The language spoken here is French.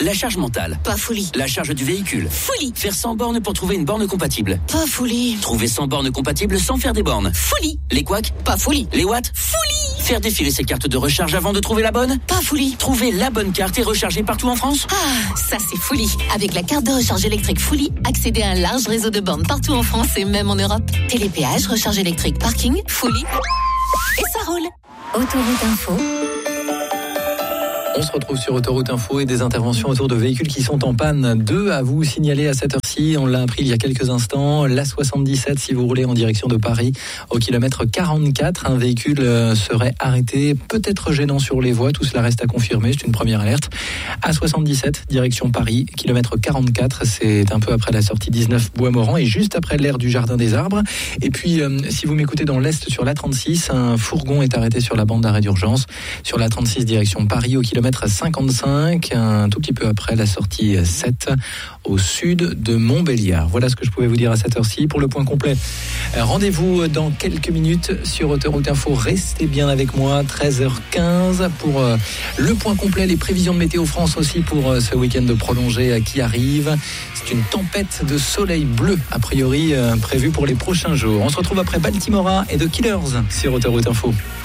La charge mentale. Pas folie. La charge du véhicule. Folie. Faire 100 bornes pour trouver une borne compatible. Pas folie. Trouver 100 bornes compatibles sans faire des bornes. Folie. Les couacs. Pas folie. Les watts. Folie. Faire défiler ses cartes de recharge avant de trouver la bonne. Pas folie. Trouver la bonne carte et recharger partout en France. Ah, ça c'est folie. Avec la carte de recharge électrique Folie, accédez à un large réseau de bornes partout en France et même en Europe. Télépéage, recharge électrique, parking, Folie. Et ça roule. Autoroute Info. On se retrouve sur Autoroute Info et des interventions autour de véhicules qui sont en panne. 2 à vous signaler à cette heure-ci. On l'a appris il y a quelques instants. La 77, si vous roulez en direction de Paris, au kilomètre 44, un véhicule serait arrêté, peut-être gênant sur les voies. Tout cela reste à confirmer. C'est une première alerte. A77, direction Paris, kilomètre 44. C'est un peu après la sortie 19 Bois-Morand et juste après l'aire du Jardin des Arbres. Et puis, si vous m'écoutez dans l'Est sur l'A36, un fourgon est arrêté sur la bande d'arrêt d'urgence. Sur l'A36, direction Paris, au kilomètre 55, un tout petit peu après la sortie 7 au sud de Montbéliard. Voilà ce que je pouvais vous dire à cette heure-ci. Pour le point complet, rendez-vous dans quelques minutes sur Autoroute Info. Restez bien avec moi, 13h15 pour le point complet, les prévisions de Météo France aussi pour ce week-end prolongé qui arrive. C'est une tempête de soleil bleu a priori prévue pour les prochains jours. On se retrouve après Baltimora et The Killers sur Autoroute Info.